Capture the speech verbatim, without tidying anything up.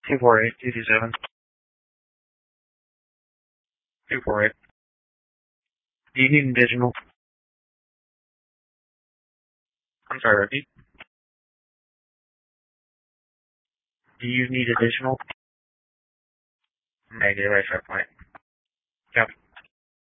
two four eight, two two seven. two four eight. Do you need additional? I'm sorry, repeat. Do you need additional? Negative, I checkpoint.